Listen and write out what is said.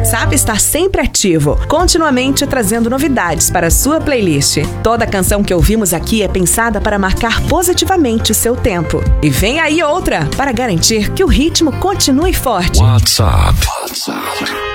Sabe estar sempre ativo, continuamente trazendo novidades para a sua playlist. Toda canção que ouvimos aqui é pensada para marcar positivamente o seu tempo. E vem aí outra, para garantir que o ritmo continue forte. WhatsApp.